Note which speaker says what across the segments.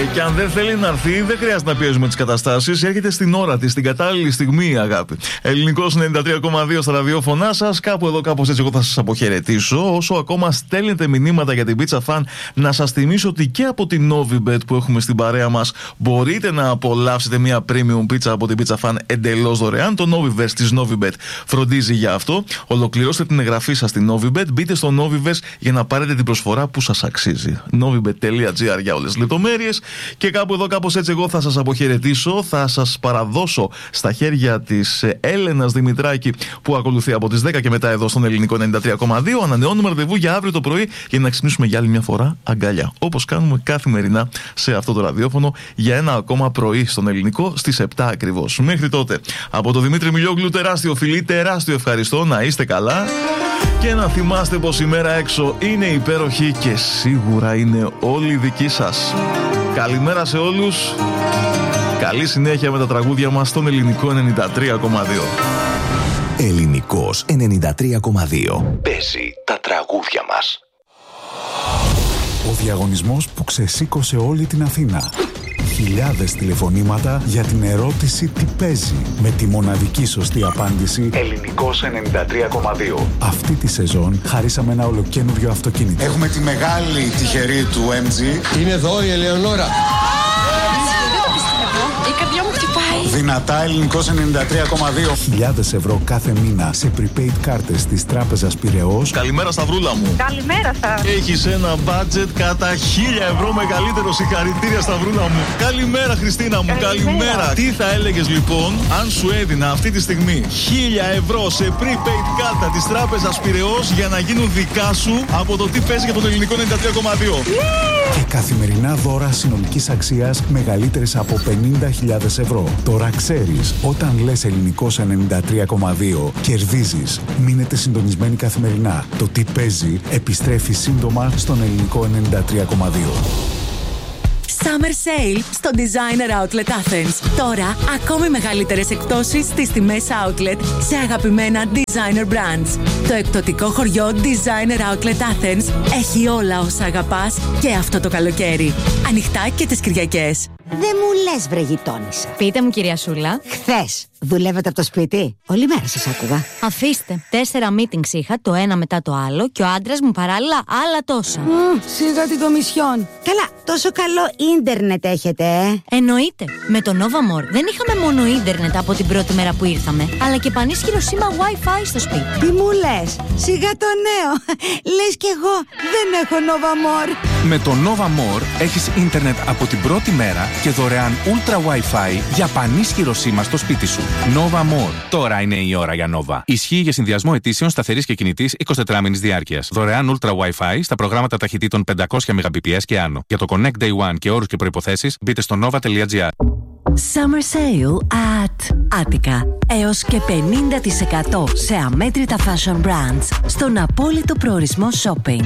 Speaker 1: Και αν δεν θέλει να έρθει, δεν χρειάζεται να πιέζουμε τις καταστάσεις. Έρχεται στην ώρα της, στην κατάλληλη στιγμή, αγάπη. Ελληνικός 93,2 στα ραδιόφωνά σας. Κάπου εδώ, κάπως έτσι, εγώ θα σας αποχαιρετήσω. Όσο ακόμα στέλνετε μηνύματα για την Pizza Fan, να σας θυμίσω ότι και από την Novibet που έχουμε στην παρέα μας μπορείτε να απολαύσετε μια premium pizza από την Pizza Fan εντελώς δωρεάν. Το Noviverse της Novibet φροντίζει για αυτό. Ολοκληρώστε την εγγραφή σας στην Novibet. Μπείτε στο Noviverse για να πάρετε την προσφορά που σας αξίζει. Novibet.gr για όλες τις λεπτομέρειες. Και κάπου εδώ, κάπως έτσι, εγώ θα σας αποχαιρετήσω. Θα σας παραδώσω στα χέρια της Έλενας Δημητράκη που ακολουθεί από τις 10 και μετά εδώ στον Ελληνικό 93,2. Ανανεώνουμε ραντεβού για αύριο το πρωί για να ξυπνήσουμε για άλλη μια φορά αγκαλιά. Όπως κάνουμε καθημερινά σε αυτό το ραδιόφωνο για ένα ακόμα πρωί στον Ελληνικό στις 7 ακριβώς. Μέχρι τότε, από το Δημήτρη Μιλιόγλου, τεράστιο φιλί, τεράστιο ευχαριστώ. Να είστε καλά και να θυμάστε πως η μέρα έξω είναι υπέροχη και σίγουρα είναι όλη δική σας. Καλημέρα σε όλους. Καλή συνέχεια με τα τραγούδια μας στον Ελληνικό 93,2.
Speaker 2: Ελληνικός 93,2. Παίζει τα τραγούδια μας.
Speaker 3: Ο διαγωνισμός που ξεσήκωσε όλη την Αθήνα. Χιλιάδες τηλεφωνήματα για την ερώτηση τι παίζει. Με τη μοναδική σωστή απάντηση Ελληνικός 93,2. Αυτή τη σεζόν χαρίσαμε ένα ολοκαίνουργιο αυτοκίνητο.
Speaker 4: Έχουμε τη μεγάλη τυχερή του MG.
Speaker 5: Είναι εδώ η Ελεονόρα.
Speaker 6: Η καρδιά μου χτυπάει.
Speaker 4: Δυνατά Ελληνικός 93,2.
Speaker 3: Χιλιάδες ευρώ κάθε μήνα σε prepaid κάρτες της Τράπεζας Πειραιώς.
Speaker 1: Καλημέρα Σταυρούλα μου.
Speaker 6: Καλημέρα σας.
Speaker 1: Έχεις ένα budget κατά 1.000 ευρώ μεγαλύτερο. Συγχαρητήρια Σταυρούλα μου. Καλημέρα Χριστίνα μου. Καλημέρα. Τι θα έλεγες λοιπόν αν σου έδινα αυτή τη στιγμή 1.000 ευρώ σε prepaid κάρτα της Τράπεζας Πειραιώς για να γίνουν δικά σου από το τι παίζει για τον Ελληνικό 93,2.
Speaker 3: Και καθημερινά δώρα συνολικής αξίας μεγαλύτερες από 50.000 ευρώ. Τώρα ξέρεις, όταν λες Ελληνικός 93,2 κερδίζεις. Μείνετε συντονισμένοι καθημερινά. Το τι παίζει επιστρέφει σύντομα στον Ελληνικό 93,2.
Speaker 7: Summer Sale στο Designer Outlet Athens. Τώρα, ακόμη μεγαλύτερες εκπτώσεις στις τιμές outlet σε αγαπημένα designer brands. Το εκπτωτικό χωριό Designer Outlet Athens έχει όλα όσα αγαπάς και αυτό το καλοκαίρι. Ανοιχτά και τις Κυριακές.
Speaker 8: Δεν μου λες βρε γειτόνισσα.
Speaker 9: Πείτε μου κυρία Σούλα.
Speaker 8: Χθες δουλεύετε από το σπίτι? Όλη μέρα σας άκουγα.
Speaker 9: Αφήστε, 4 meetings είχα, το ένα μετά το άλλο και ο άντρας μου παράλληλα άλλα τόσα.
Speaker 8: Σιγά την κομισιόν. Καλά, τόσο καλό ίντερνετ έχετε,
Speaker 9: Εννοείται. Με το Nova More δεν είχαμε μόνο ίντερνετ από την πρώτη μέρα που ήρθαμε, αλλά και πανίσχυρο σήμα Wi-Fi στο σπίτι.
Speaker 8: Τι μου λες? Σιγά το νέο. Λες κι εγώ δεν έχω Nova More.
Speaker 10: Με το Nova More έχεις ίντερνετ από την πρώτη μέρα και δωρεάν Ultra Wi-Fi για πανίσχυρο σήμα στο σπίτι σου. Nova More. Τώρα είναι η ώρα για Nova. Ισχύει για συνδυασμό αιτήσεων σταθερής και κινητής 24 μήνης διάρκειας. Δωρεάν Ultra Wi-Fi στα προγράμματα ταχυτήτων 500 Mbps και άνω. Για το Connect Day One και όρους και προϋποθέσεις μπείτε στο nova.gr.
Speaker 7: Summer Sale at Attica. Έως και 50% σε αμέτρητα fashion brands στον απόλυτο προορισμό shopping.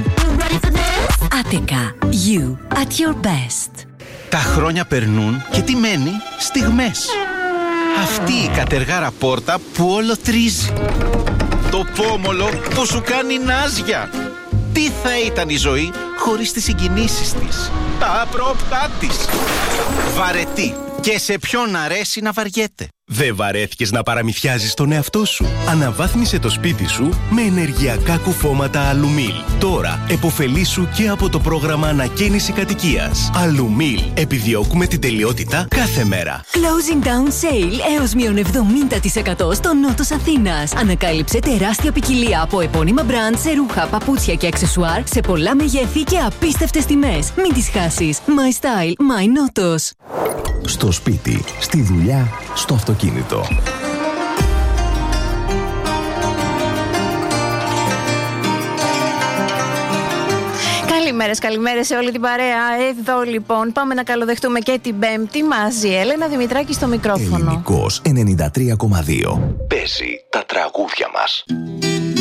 Speaker 7: Attica. You at your best.
Speaker 11: Τα χρόνια περνούν και τι μένει? Στιγμές. Αυτή η κατεργάρα πόρτα που όλο τρίζει. Το πόμολο που σου κάνει νάζια. Τι θα ήταν η ζωή χωρίς τις συγκινήσεις της, τα απρόπτά της. Βαρετή. Και σε ποιον αρέσει να βαριέται.
Speaker 12: Δεν βαρέθηκες να παραμυθιάζεις τον εαυτό σου? Αναβάθμισε το σπίτι σου με ενεργειακά κουφώματα Αλουμίλ. Τώρα επωφελήσου και από το πρόγραμμα ανακαίνιση κατοικίας. Αλουμίλ. Επιδιώκουμε την τελειότητα κάθε μέρα.
Speaker 7: Closing down sale έως μείον 70% στο νότος Αθήνας. Ανακάλυψε τεράστια ποικιλία από επώνυμα brand σε ρούχα, παπούτσια και αξεσουάρ σε πολλά μεγέθη και απίστευτες τιμές. Μην τις χάσεις. My style, my νότος.
Speaker 2: Στο σπίτι, στη δουλειά, στο αυτοκίνητο.
Speaker 6: Καλημέρες σε όλη την παρέα. Εδώ λοιπόν πάμε να καλοδεχτούμε και την Πέμπτη μαζί. Έλενα Δημητράκη στο μικρόφωνο.
Speaker 2: Ελληνικός 93,2.
Speaker 12: Παίζει τα τραγούδια μας.